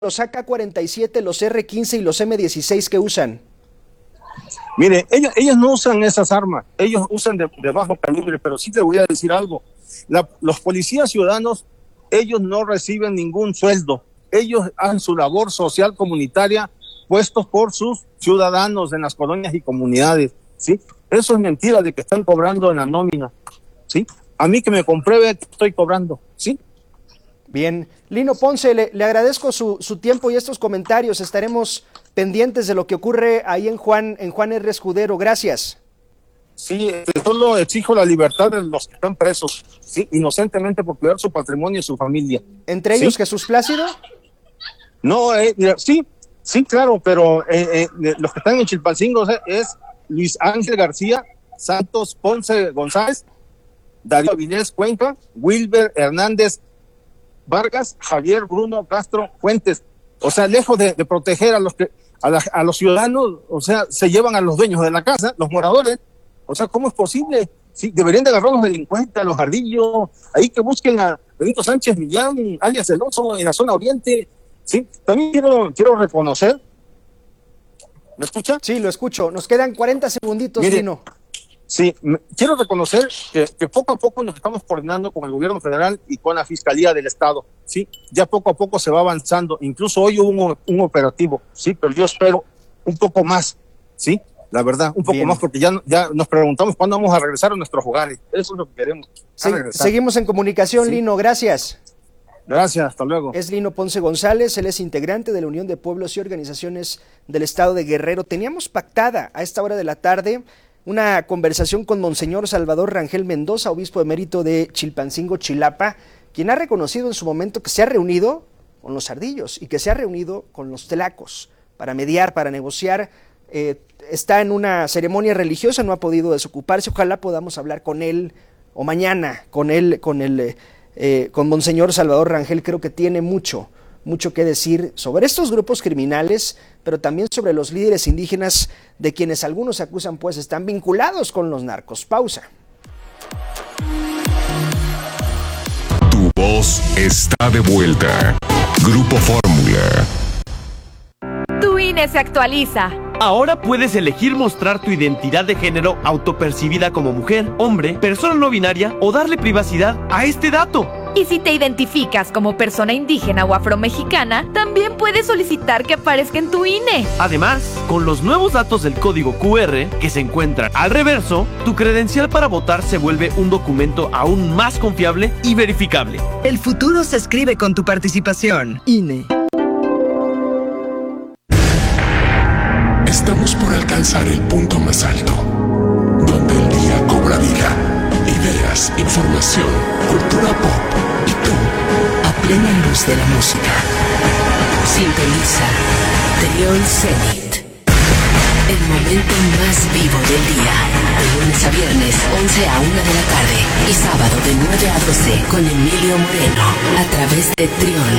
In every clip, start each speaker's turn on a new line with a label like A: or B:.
A: los AK-47, los R-15 y los M-16 que usan?
B: Mire, ellos no usan esas armas, ellos usan de bajo calibre, pero sí te voy a decir algo. Los policías ciudadanos, ellos no reciben ningún sueldo. Ellos hacen su labor social comunitaria puestos por sus ciudadanos en las colonias y comunidades, ¿sí? Eso es mentira de que están cobrando en la nómina, ¿sí? A mí que me compruebe que estoy cobrando, ¿sí?
A: Bien, Lino Ponce, le agradezco su tiempo y estos comentarios. Estaremos pendientes de lo que ocurre ahí en Juan R. Escudero. Gracias.
B: Sí, solo exijo la libertad de los que están presos, sí, inocentemente por cuidar su patrimonio y su familia.
A: ¿Entre ellos Jesús Plácido?
B: No, mira, sí, claro, pero los que están en Chilpancingo es Luis Ángel García, Santos Ponce González, Darío Avilés Cuenca, Wilber Hernández Vargas, Javier Bruno Castro Fuentes. O sea, lejos de proteger a los ciudadanos, o sea, se llevan a los dueños de la casa, los moradores. O sea, ¿cómo es posible? Sí, deberían de agarrar a los delincuentes, a los ardillos, ahí que busquen a Benito Sánchez Millán, alias El Oso, en la zona oriente. Sí, también quiero reconocer. ¿Me escucha?
A: Sí, lo escucho. Nos quedan 40 segunditos,
B: Mire,
A: Lino.
B: Sí, quiero reconocer que poco a poco nos estamos coordinando con el gobierno federal y con la Fiscalía del Estado, ¿sí? Ya poco a poco se va avanzando, incluso hoy hubo un operativo, ¿sí? Pero yo espero un poco más, ¿sí? La verdad, un poco más, porque ya nos preguntamos cuándo vamos a regresar a nuestros hogares. Eso es lo que queremos.
A: Seguimos en comunicación, sí. Lino, gracias.
B: Gracias, hasta luego.
A: Es Lino Ponce González, él es integrante de la Unión de Pueblos y Organizaciones del Estado de Guerrero. Teníamos pactada a esta hora de la tarde una conversación con Monseñor Salvador Rangel Mendoza, obispo emérito de Chilpancingo, Chilapa, quien ha reconocido en su momento que se ha reunido con los ardillos y que se ha reunido con los tlacos para mediar, para negociar. Está en una ceremonia religiosa, no ha podido desocuparse. Ojalá podamos hablar con él o mañana con Monseñor Salvador Rangel. Creo que tiene mucho que decir sobre estos grupos criminales, pero también sobre los líderes indígenas de quienes algunos acusan pues están vinculados con los narcos. Pausa.
C: Tu voz está de vuelta. Grupo Fórmula.
D: Tu INE se actualiza.
E: Ahora puedes elegir mostrar tu identidad de género autopercibida como mujer, hombre, persona no binaria o darle privacidad a este dato.
D: Y si te identificas como persona indígena o afromexicana, también puedes solicitar que aparezca en tu INE.
E: Además, con los nuevos datos del código QR que se encuentran al reverso, tu credencial para votar se vuelve un documento aún más confiable y verificable.
F: El futuro se escribe con tu participación. INE.
C: Estamos por alcanzar el punto más alto, donde el día cobra vida, ideas, información, cultura pop y tú, a plena luz de la música.
G: Sintoniza Trión Zenit, el momento más vivo del día, de lunes a viernes, 11 a 1 de la tarde y sábado de 9 a 12 con Emilio Moreno, a través de Trión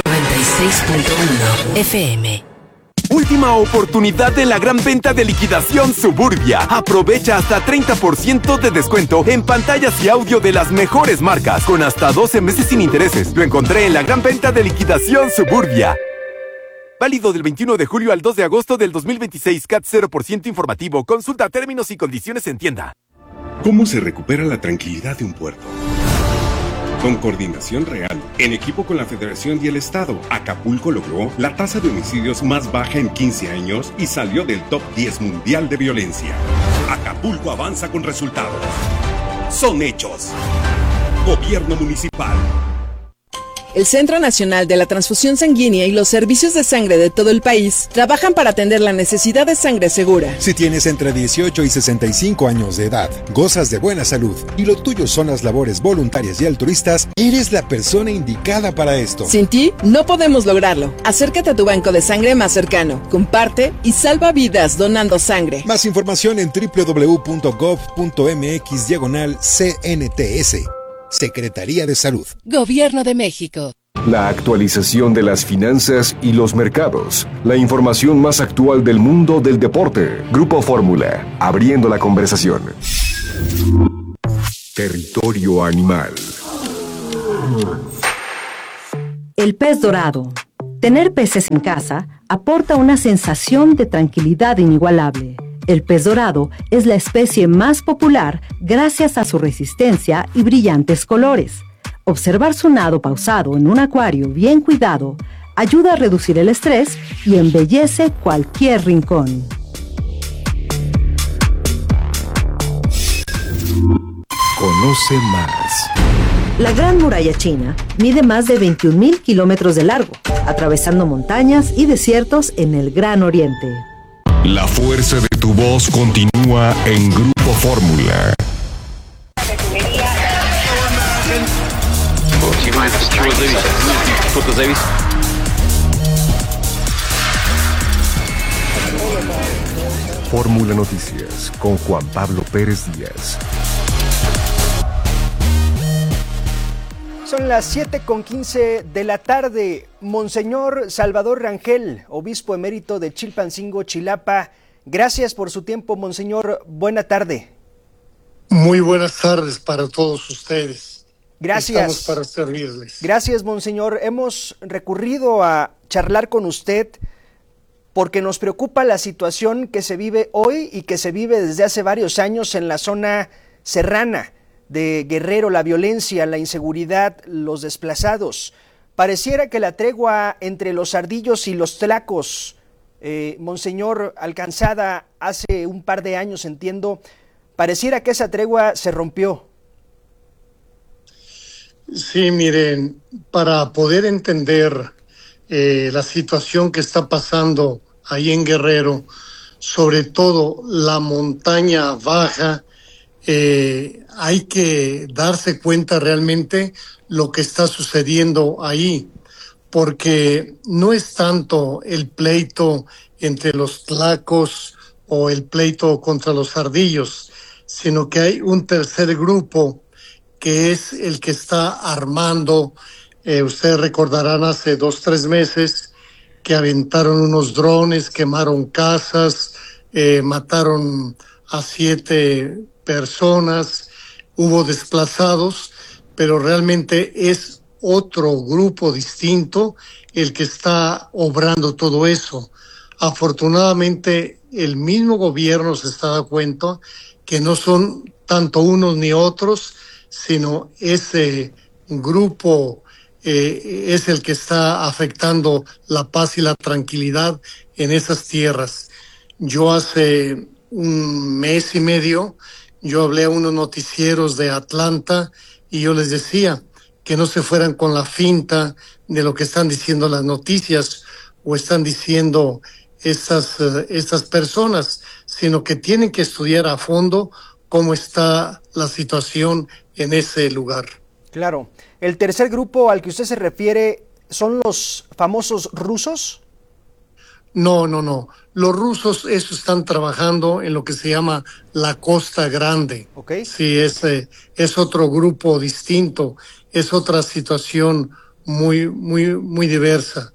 G: 96.1 FM.
H: Última oportunidad de la gran venta de liquidación Suburbia. Aprovecha hasta 30% de descuento en pantallas y audio de las mejores marcas, con hasta 12 meses sin intereses. Lo encontré en la gran venta de liquidación Suburbia. Válido del 21 de julio al 2 de agosto del 2026. CAT 0% informativo. Consulta términos y condiciones en tienda.
C: ¿Cómo se recupera la tranquilidad de un puerto? Con coordinación real, en equipo con la Federación y el Estado, Acapulco logró la tasa de homicidios más baja en 15 años y salió del top 10 mundial de violencia. Acapulco avanza con resultados. Son hechos. Gobierno municipal.
F: El Centro Nacional de la Transfusión Sanguínea y los servicios de sangre de todo el país trabajan para atender la necesidad de sangre segura.
I: Si tienes entre 18 y 65 años de edad, gozas de buena salud y lo tuyo son las labores voluntarias y altruistas, eres la persona indicada para esto.
F: Sin ti, no podemos lograrlo. Acércate a tu banco de sangre más cercano, comparte y salva vidas donando sangre.
I: Más información en www.gov.mx/CNTS. Secretaría de Salud.
G: Gobierno de México.
C: La actualización de las finanzas y los mercados. La información más actual del mundo del deporte. Grupo Fórmula. Abriendo la conversación. Territorio animal.
J: El pez dorado, Tener peces en casa aporta una sensación de tranquilidad inigualable. El pez dorado es la especie más popular gracias a su resistencia y brillantes colores. Observar su nado pausado en un acuario bien cuidado ayuda a reducir el estrés y embellece cualquier rincón.
I: Conoce más.
J: La Gran Muralla China mide más de 21,000 kilómetros de largo, atravesando montañas y desiertos en el Gran Oriente.
K: La fuerza de tu voz continúa en Grupo Fórmula. Fórmula Noticias con Juan Pablo Pérez Díaz.
A: Son las 7:15 de la tarde. Monseñor Salvador Rangel, obispo emérito de Chilpancingo, Chilapa. Gracias por su tiempo, Monseñor. Buena tarde.
L: Muy buenas tardes para todos ustedes.
A: Gracias.
L: Estamos para servirles.
A: Gracias, Monseñor. Hemos recurrido a charlar con usted porque nos preocupa la situación que se vive hoy y que se vive desde hace varios años en la zona serrana de Guerrero, la violencia, la inseguridad, los desplazados. Pareciera que la tregua entre los ardillos y los tlacos, Monseñor, alcanzada hace un par de años, entiendo, pareciera que esa tregua se rompió.
L: Sí, miren, para poder entender la situación que está pasando ahí en Guerrero, sobre todo la montaña baja, hay que darse cuenta realmente lo que está sucediendo ahí, porque no es tanto el pleito entre los tlacos o el pleito contra los ardillos, sino que hay un tercer grupo que es el que está armando. Ustedes recordarán hace 2-3 meses que aventaron unos drones, quemaron casas, mataron a 7 personas, hubo desplazados, pero realmente es otro grupo distinto el que está obrando todo eso. Afortunadamente, el mismo gobierno se está dando cuenta que no son tanto unos ni otros, sino ese grupo es el que está afectando la paz y la tranquilidad en esas tierras. Yo hace un mes y medio, yo hablé a unos noticieros de Atlanta y yo les decía que no se fueran con la finta de lo que están diciendo las noticias o están diciendo estas personas, sino que tienen que estudiar a fondo cómo está la situación en ese lugar.
A: Claro. ¿El tercer grupo al que usted se refiere son los famosos rusos?
L: No. Los rusos están trabajando en lo que se llama la Costa Grande.
A: Okay.
L: Sí, es otro grupo distinto, es otra situación muy diversa.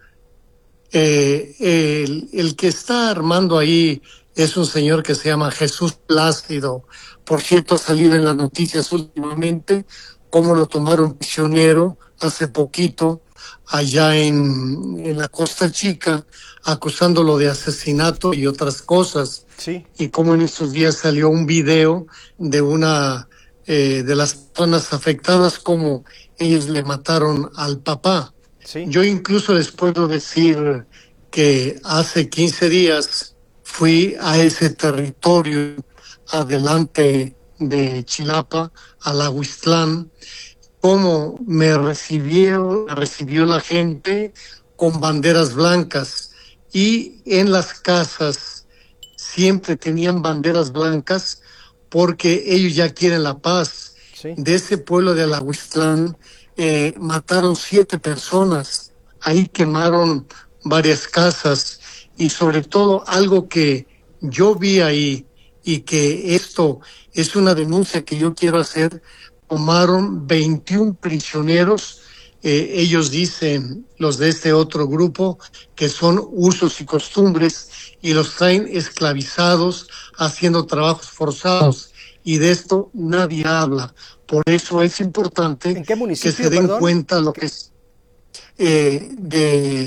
L: El que está armando ahí es un señor que se llama Jesús Plácido. Por cierto, ha salido en las noticias últimamente cómo lo tomaron prisionero hace poquito allá en la Costa Chica, acusándolo de asesinato y otras cosas.
A: Sí.
L: Y como en estos días salió un video de una de las personas afectadas, como ellos le mataron al papá.
A: Sí.
L: Yo incluso les puedo decir que hace 15 días fui a ese territorio adelante de Chilapa, a la Huixtlán, cómo me recibió la gente con banderas blancas, y en las casas siempre tenían banderas blancas porque ellos ya quieren la paz.
A: Sí.
L: De ese pueblo de la Huixtlán mataron 7 personas, ahí quemaron varias casas, y sobre todo algo que yo vi ahí, y que esto es una denuncia que yo quiero hacer: tomaron 21 prisioneros. Ellos dicen, los de este otro grupo, que son usos y costumbres, y los traen esclavizados, haciendo trabajos forzados, y de esto nadie habla. Por eso es importante
A: ¿En qué municipio,
L: que se den
A: perdón?
L: cuenta lo que es de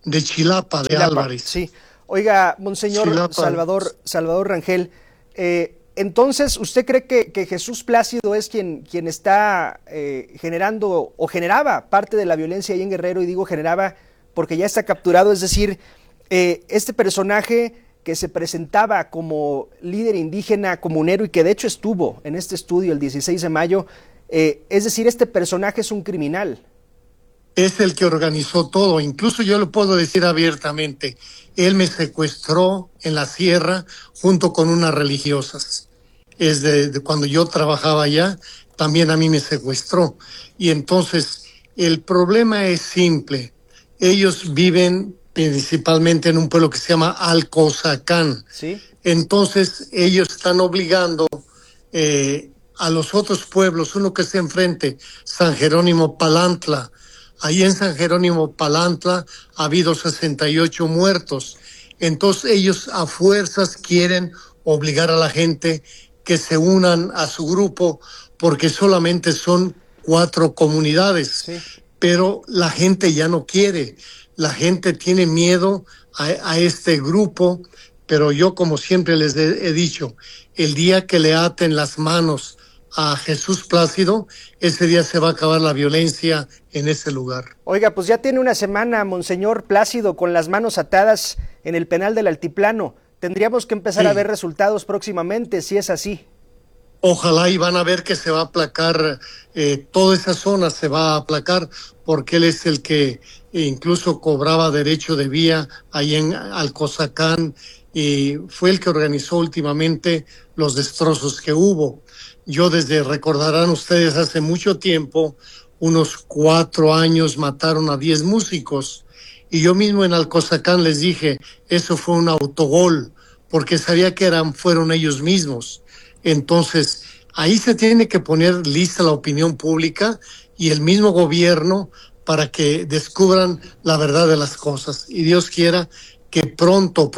L: de Chilapa, de Álvarez.
A: Sí. Oiga, Monseñor Salvador Rangel, entonces, ¿usted cree que Jesús Plácido es quien está generando o generaba parte de la violencia ahí en Guerrero? Y digo generaba porque ya está capturado, es decir, este personaje que se presentaba como líder indígena comunero y que de hecho estuvo en este estudio el 16 de mayo, es decir, este personaje es un criminal.
L: Es el que organizó todo, incluso yo lo puedo decir abiertamente, él me secuestró en la sierra junto con unas religiosas. Es de cuando yo trabajaba allá, también a mí me secuestró. Y entonces, el problema es simple. Ellos viven principalmente en un pueblo que se llama Alcozacán.
A: ¿Sí?
L: Entonces, ellos están obligando a los otros pueblos, uno que está enfrente, San Jerónimo Palantla. Ahí en San Jerónimo Palantla ha habido 68 muertos. Entonces, ellos a fuerzas quieren obligar a la gente que se unan a su grupo porque solamente son 4 comunidades.
A: Sí.
L: Pero la gente ya no quiere. La gente tiene miedo a este grupo, pero yo, como siempre les he dicho, el día que le aten las manos a Jesús Plácido, ese día se va a acabar la violencia en ese lugar.
A: Oiga, pues ya tiene una semana, Monseñor Plácido, con las manos atadas en el penal del Altiplano. Tendríamos que empezar a ver resultados próximamente, si es así.
L: Ojalá, y van a ver que se va a aplacar, toda esa zona se va a aplacar, porque él es el que incluso cobraba derecho de vía ahí en Alcozacán, y fue el que organizó últimamente los destrozos que hubo. Recordarán ustedes, hace mucho tiempo, unos 4 años mataron a 10 músicos, y yo mismo en Alcozacán les dije, eso fue un autogol, porque sabía que fueron ellos mismos. Entonces, ahí se tiene que poner lista la opinión pública y el mismo gobierno para que descubran la verdad de las cosas. Y Dios quiera que pronto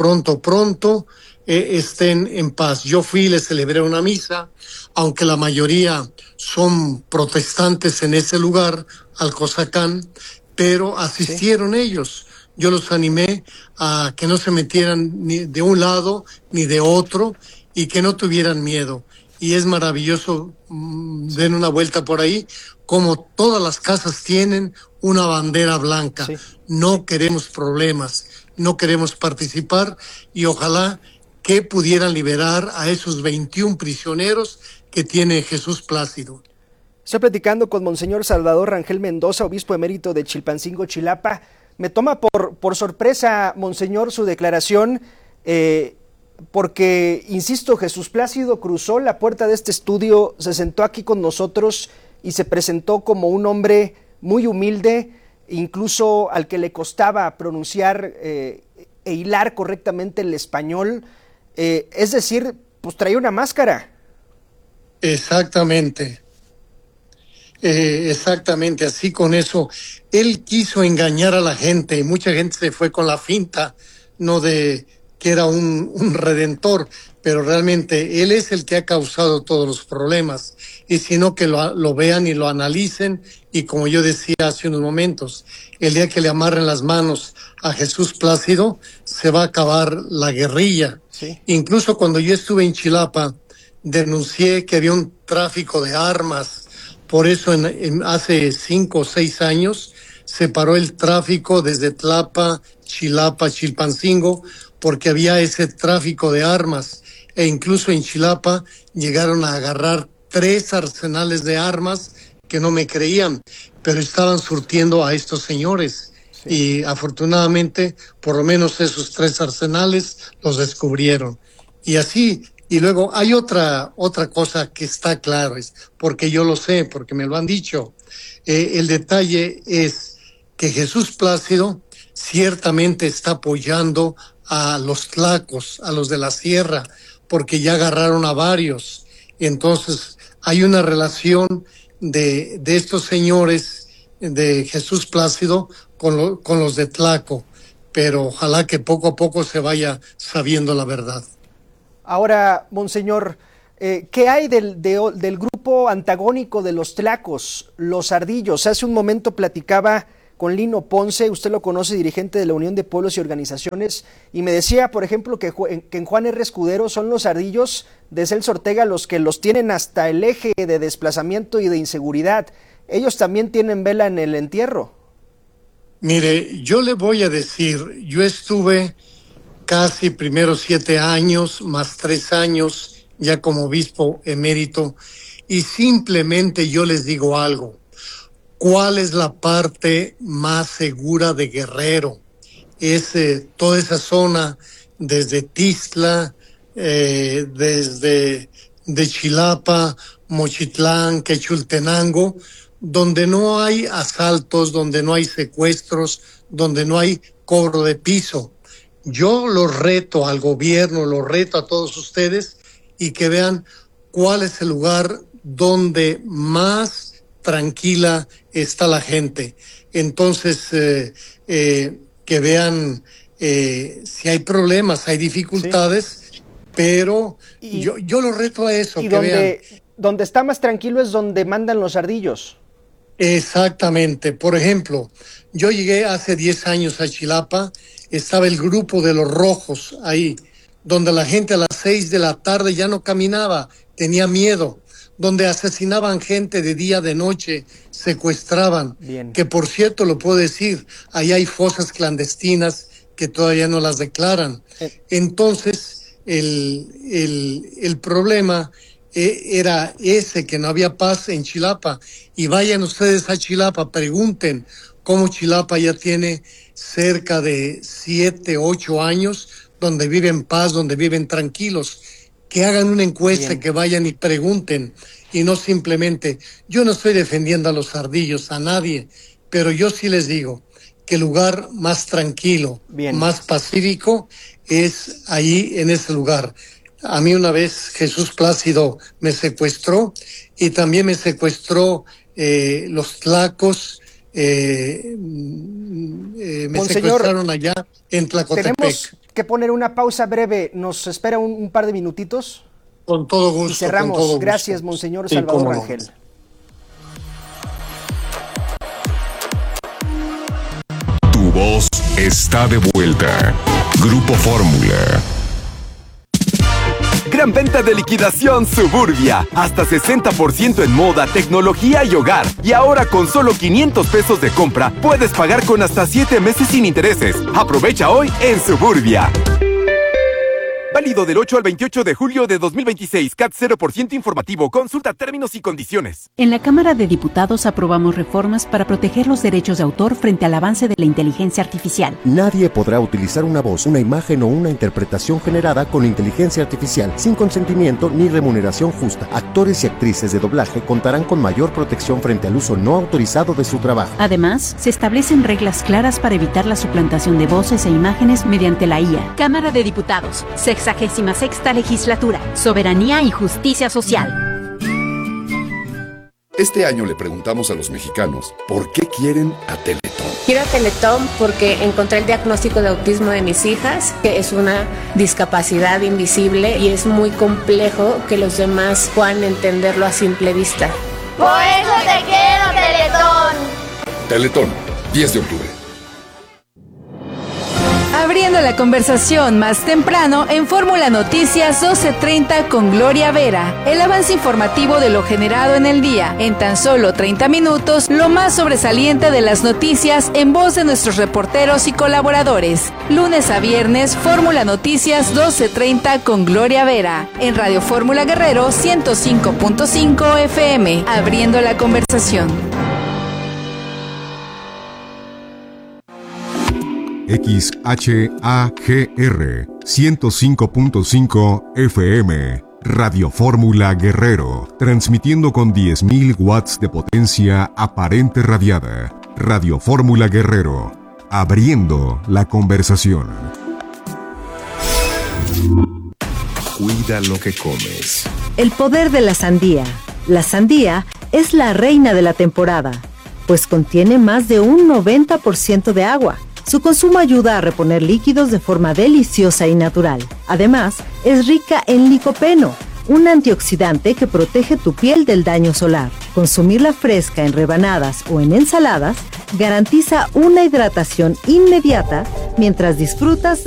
L: estén en paz. Yo fui y les celebré una misa, aunque la mayoría son protestantes en ese lugar, Alcozacán, pero asistieron ellos. Yo los animé a que no se metieran ni de un lado ni de otro y que no tuvieran miedo. Y es maravilloso, den una vuelta por ahí, como todas las casas tienen una bandera blanca. Sí. No queremos problemas, no queremos participar, y ojalá que pudieran liberar a esos 21 prisioneros que tiene Jesús Plácido.
A: Estoy platicando con Monseñor Salvador Rangel Mendoza, obispo emérito de Chilpancingo, Chilapa. Me toma por sorpresa, Monseñor, su declaración, porque, insisto, Jesús Plácido cruzó la puerta de este estudio, se sentó aquí con nosotros y se presentó como un hombre muy humilde, incluso al que le costaba pronunciar e hilar correctamente el español, es decir, pues traía una máscara.
L: Exactamente, así con eso. Él quiso engañar a la gente y mucha gente se fue con la finta, no de que era un redentor, pero realmente él es el que ha causado todos los problemas, y si no, que lo vean y lo analicen, y como yo decía hace unos momentos, el día que le amarren las manos a Jesús Plácido, se va a acabar la guerrilla.
A: Sí.
L: Incluso cuando yo estuve en Chilapa, denuncié que había un tráfico de armas, por eso hace 5 o 6 años se paró el tráfico desde Tlapa, Chilapa, Chilpancingo, porque había ese tráfico de armas, e incluso en Chilapa llegaron a agarrar 3 arsenales de armas que no me creían, pero estaban surtiendo a estos señores. Sí. Y afortunadamente, por lo menos esos 3 arsenales los descubrieron. Y así, y luego hay otra cosa que está clara, porque yo lo sé, porque me lo han dicho. El detalle es que Jesús Plácido ciertamente está apoyando a los tlacos, a los de la sierra, porque ya agarraron a varios. Entonces hay una relación de estos señores de Jesús Plácido con los de Tlaco, pero ojalá que poco a poco se vaya sabiendo la verdad.
A: Ahora, Monseñor, ¿qué hay del grupo antagónico de los tlacos, los ardillos? Hace un momento platicaba con Lino Ponce, usted lo conoce, dirigente de la Unión de Pueblos y Organizaciones, y me decía, por ejemplo, que en Juan R. Escudero son los ardillos de Celso Ortega los que los tienen hasta el eje de desplazamiento y de inseguridad. Ellos también tienen vela en el entierro.
L: Mire, yo le voy a decir, yo estuve casi primeros 7 años, más 3 años, ya como obispo emérito, y simplemente yo les digo algo. ¿Cuál es la parte más segura de Guerrero? Es toda esa zona desde Tixtla, desde de Chilapa, Mochitlán, Quechultenango, donde no hay asaltos, donde no hay secuestros, donde no hay cobro de piso. Yo los reto al gobierno, los reto a todos ustedes y que vean cuál es el lugar donde más tranquila está la gente. Entonces, que vean si hay problemas, hay dificultades, pero yo los reto a eso.
A: Y
L: que vean.
A: Donde está más tranquilo es donde mandan los ardillos.
L: Exactamente. Por ejemplo, yo llegué hace 10 años a Chilapa, estaba el grupo de los rojos ahí, donde la gente a las 6 de la tarde ya no caminaba, tenía miedo, donde asesinaban gente de día, de noche, secuestraban. Bien. Que por cierto, lo puedo decir, ahí hay fosas clandestinas que todavía no las declaran. Entonces, el problema era ese, que no había paz en Chilapa. Y vayan ustedes a Chilapa, pregunten cómo Chilapa ya tiene cerca de 7, 8 años donde viven paz, donde viven tranquilos. Que hagan una encuesta, bien, que vayan y pregunten, y no simplemente, yo no estoy defendiendo a los ardillos, a nadie, pero yo sí les digo que el lugar más tranquilo, bien, más pacífico, es ahí en ese lugar. A mí una vez Jesús Plácido me secuestró y también me secuestró los tlacos, me secuestraron allá en Tlacotepec.
A: Tenemos que poner una pausa breve, nos espera un par de minutitos.
L: Con todo gusto.
A: Y cerramos.
L: Con todo gusto.
A: Gracias, Monseñor Salvador Rangel.
K: Tu voz está de vuelta. Grupo Fórmula.
H: Gran venta de liquidación Suburbia. Hasta 60% en moda, tecnología y hogar. Y ahora con solo 500 pesos de compra, puedes pagar con hasta 7 meses sin intereses. Aprovecha hoy en Suburbia. Válido del 8 al 28 de julio de 2026. CAT 0% informativo. Consulta términos y condiciones.
M: En la Cámara de Diputados aprobamos reformas para proteger los derechos de autor frente al avance de la inteligencia artificial.
N: Nadie podrá utilizar una voz, una imagen o una interpretación generada con inteligencia artificial sin consentimiento ni remuneración justa. Actores y actrices de doblaje contarán con mayor protección frente al uso no autorizado de su trabajo.
M: Además, se establecen reglas claras para evitar la suplantación de voces e imágenes mediante la IA.
O: Cámara de Diputados, 66ª Legislatura, Soberanía y Justicia Social.
P: Este año le preguntamos a los mexicanos por qué quieren a Teletón.
Q: Quiero a Teletón porque encontré el diagnóstico de autismo de mis hijas, que es una discapacidad invisible y es muy complejo que los demás puedan entenderlo a simple vista.
R: ¡Por eso te quiero, Teletón!
P: Teletón, 10 de octubre.
S: Abriendo la conversación más temprano en Fórmula Noticias 12:30 con Gloria Vera. El avance informativo de lo generado en el día. En tan solo 30 minutos, lo más sobresaliente de las noticias en voz de nuestros reporteros y colaboradores. Lunes a viernes, Fórmula Noticias 12:30 con Gloria Vera. En Radio Fórmula Guerrero 105.5 FM. Abriendo la conversación.
K: XHAGR 105.5 FM, Radio Fórmula Guerrero, transmitiendo con 10.000 watts de potencia aparente radiada. Radio Fórmula Guerrero, abriendo la conversación.
T: Cuida lo que comes.
J: El poder de la sandía. La sandía es la reina de la temporada, pues contiene más de un 90% de agua. Su consumo ayuda a reponer líquidos de forma deliciosa y natural. Además, es rica en licopeno, un antioxidante que protege tu piel del daño solar. Consumirla fresca en rebanadas o en ensaladas garantiza una hidratación inmediata mientras disfrutas